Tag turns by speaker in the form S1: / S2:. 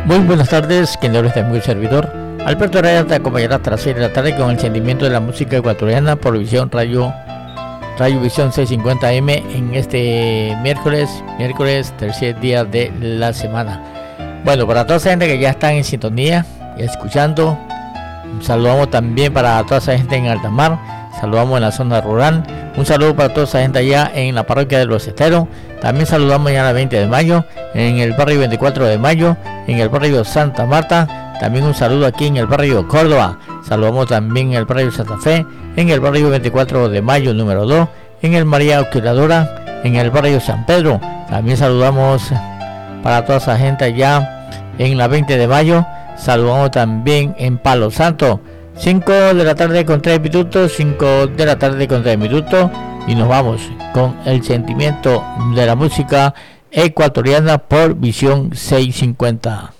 S1: Muy buenas tardes, quien le habla es mi servidor Alberto Reyes, te acompañará hasta las 6 de la tarde con el sentimiento de la música ecuatoriana por Visión Radio Visión 650M en este miércoles tercer día de la semana. Bueno, para toda esa gente que ya están en sintonía y escuchando, saludamos también para toda esa gente en alta mar, saludamos en la zona rural, un saludo para toda esa gente allá en la parroquia de Los Esteros. También saludamos ya el 20 de mayo en el barrio 24 de mayo, en el barrio Santa Marta. También un saludo aquí en el barrio Córdoba. Saludamos también en el barrio Santa Fe, en el barrio 24 de mayo número 2, en el María Auxiliadora, en el barrio San Pedro. También saludamos para toda esa gente allá en la 20 de mayo. Saludamos también en Palo Santo. 5 de la tarde con 3 minutos, 5 de la tarde con 3 minutos. Y nos vamos con el sentimiento de la música ecuatoriana por Visión 650.